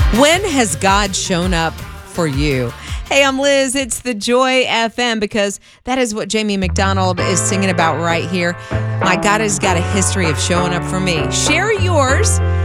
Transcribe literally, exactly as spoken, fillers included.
When has God shown up for you? Hey, I'm Liz. It's the Joy F M, because that is what Jamie McDonald is singing about right here. My God has got a history of showing up for me. Share yours